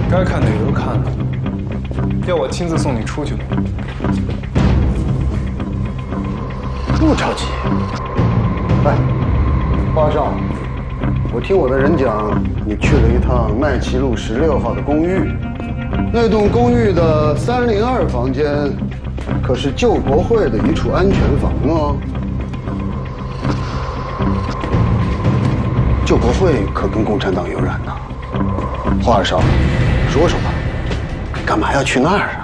该看的也都看了，要我亲自送你出去吗？ 这么着急？哎，花少，我听我的人讲，你去了一趟麦琪路16号的公寓，那栋公寓的302房间，可是救国会的一处安全房哦。救国会可跟共产党有染呐。花少，说说吧，干嘛要去那儿啊？